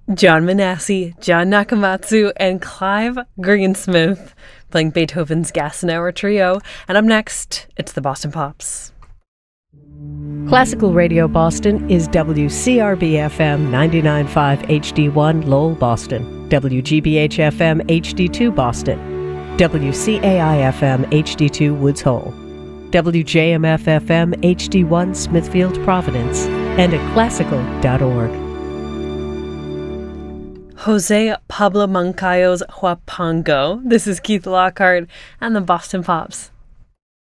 John Manassi, John Nakamatsu, and Clive Greensmith playing Beethoven's Gassenauer Trio. And up next, it's the Boston Pops. Classical Radio Boston is WCRB-FM 99.5 HD1 Lowell, Boston, WGBH-FM HD2 Boston, WCAI-FM HD2 Woods Hole, WJMF-FM HD1 Smithfield, Providence, and at classical.org. Jose Pablo Moncayo's Huapango. This is Keith Lockhart and the Boston Pops.